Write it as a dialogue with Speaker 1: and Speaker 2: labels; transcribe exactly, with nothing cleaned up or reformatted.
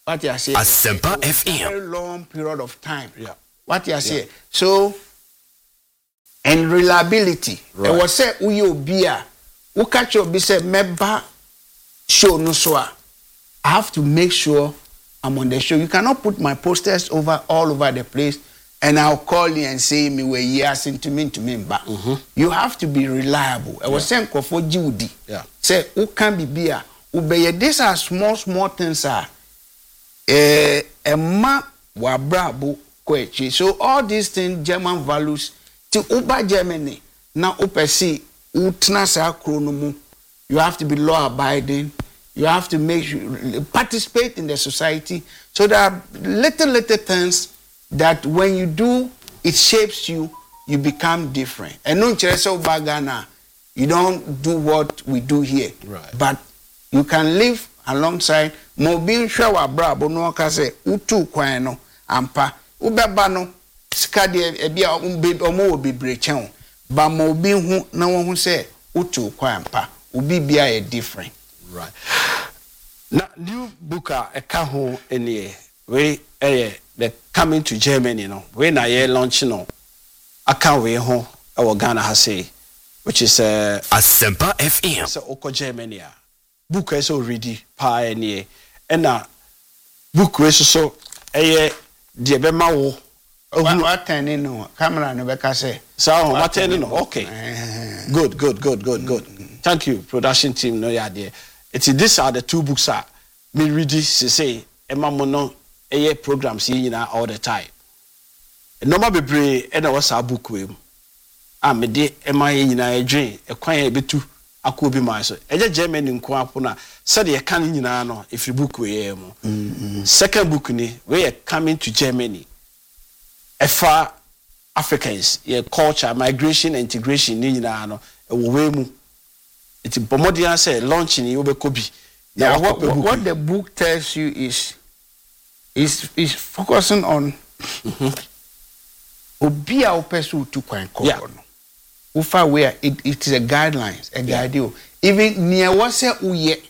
Speaker 1: What you say?
Speaker 2: Asempa F M.
Speaker 1: Very long period of time.
Speaker 3: Yeah.
Speaker 1: What you say? Yeah. So, and reliability. Right. I was say uyo bia. U catch your be say meba show no so. I have to make sure I'm on the show. You cannot put my posters over all over the place, and I'll call you and say me where you are to me to me back. Mm-hmm. You have to be reliable. I was saying for Judy.
Speaker 3: Yeah.
Speaker 1: Say who can be beer. Ubeye, these are small, small things are eh a map wa brabo kwechi. So all these things, German values, to uba Germany, now upesi utna sa kronomu. You have to be law abiding. You have to make sure, participate in the society. So there are little, little things that when you do, it shapes you, you become different. And no so bagana, you don't do what we do here.
Speaker 3: Right.
Speaker 1: But you can live alongside mobile shower brabo no kase utu kwano ampa ubeba no skadi ebia omo obi brechen ba mobile hu na won hu say utu kwampa ubi bia e different.
Speaker 3: Right. Now, new book a kaho any we eh the coming to Germany, you know. When I hear launch, you know, I can't wait home. Our Ghana has say, which is uh
Speaker 2: Asempa F M.
Speaker 3: So Oko Germany. Book is already pioneer. And now book is so eh the bema wo.
Speaker 1: What ten no camera no beka say.
Speaker 3: So what ten no okay. Good, good, good, good, good. Thank you, production team. No yeah there. It's these are the two books are me read this say Emma Mono a programs in all the time. No be brave and I was a book with I me de Emma in a dream a quiet bit too. I could be my so a German in Quapona said a can in no if you book with second book ni we are coming to Germany. A far Africans, yeah, culture, migration, integration in no a way. It's Bomodian say launching you be kobi.
Speaker 1: Yeah, what, what, what the book tells you is is is focusing on obia opesu to kwan kono. Ufa where it, it is a guidelines, a guide you. Even near what say uye